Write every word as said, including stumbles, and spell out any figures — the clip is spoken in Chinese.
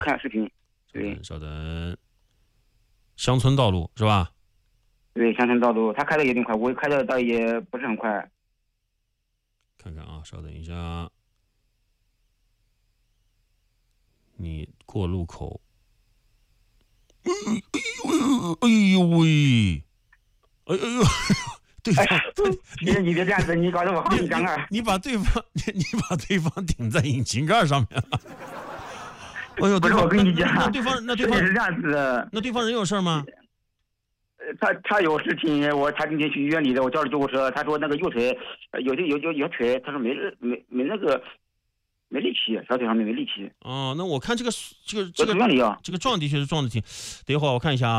看视频。对， 稍等，乡村道路是吧？ 对，乡村道路，他开的有点快，我开的倒也不是很快。 看看啊，稍等一下，你过路口，哎呦哎呦喂，哎呦呦，对方， 你你别这样子，你搞得我好紧张啊！ 你把对方，你把对方顶在引擎盖上面了。哎呦， 不是我跟你讲， 那对方那对方是这样子的， 那对方人有事吗？ 他他有事情，我他今天去医院里的，我叫了救护车，他说那个右腿有的有有有腿，他说没没没那个没力气，小腿上面没力气。 哦，那我看这个这个这个里啊， 这个撞的确是撞的挺，等一会儿我看一下啊。